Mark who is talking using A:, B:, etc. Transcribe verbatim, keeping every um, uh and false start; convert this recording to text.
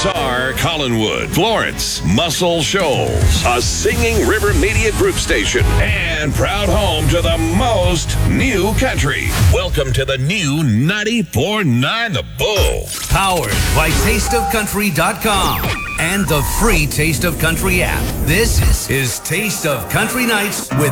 A: S R Collinwood, Florence, Muscle Shoals, a Singing River Media Group station, and proud home to the most new country. Welcome to the new ninety-four point nine The Bull.
B: Powered by taste of country dot com and the free Taste of Country app. This is Taste of Country Nights with